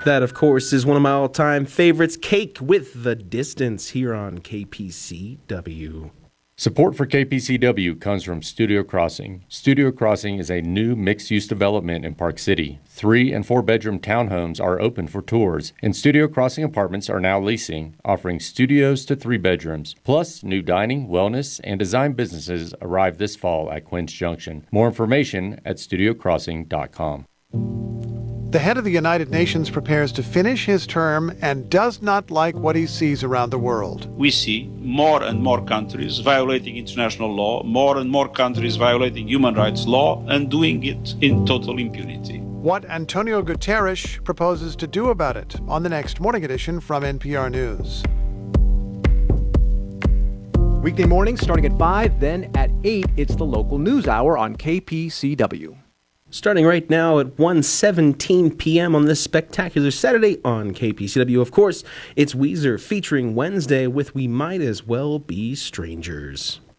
That, of course, is one of my all-time favorites, Cake with the Distance, here on KPCW. Support for KPCW comes from Studio Crossing. Studio Crossing is a new mixed-use development in Park City. 3- and 4-bedroom townhomes are open for tours, and Studio Crossing apartments are now leasing, offering studios to 3 bedrooms. Plus, new dining, wellness, and design businesses arrive this fall at Quince Junction. More information at studiocrossing.com. The head of the United Nations prepares to finish his term and does not like what he sees around the world. We see more and more countries violating international law, more and more countries violating human rights law, and doing it in total impunity. What Antonio Guterres proposes to do about it on the next Morning Edition from NPR News. Weekday mornings starting at 5, then at 8, it's the local news hour on KPCW. Starting right now at 1:17 p.m. on this spectacular Saturday on KPCW. Of course, it's Weezer featuring Wednesday with We Might As Well Be Strangers.